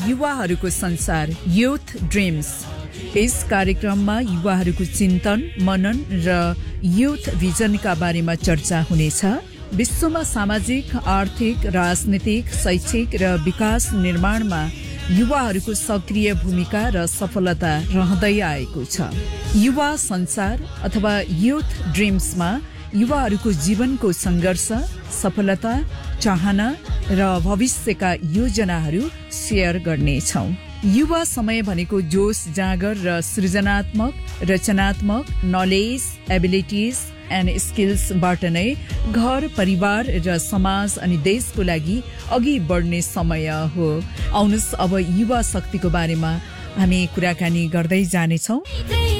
युवाहरूको संसार youth dreams. यस कार्यक्रममा युवाहरूको चिन्तन, मनन र युथ भिजनका बारेमा चर्चा हुनेछ। विश्वमा सामाजिक, आर्थिक, राजनीतिक, शैक्षिक र विकास निर्माणमा युवाहरूको सक्रिय भूमिका र सफलता रहँदै आएको छ। युवा संसार अथवा युथ ड्रिम्समा युवाहरूको जीवनको सङ्घर्ष, सफलता, चाहना र भविष्यका योजनाहरू सेयर गर्नेछौँ। युवा समय भनेको जोश, जाँगर र सृजनात्मक, रचनात्मक, नलेज, एबिलिटिज एन्ड स्किल्सबाट नै घर, परिवार र समाज अनि देशको लागि अघि बढ्ने समय हो। आउनुहोस् अब युवा शक्तिको बारेमा हामी कुराकानी गर्दै जानेछौँ।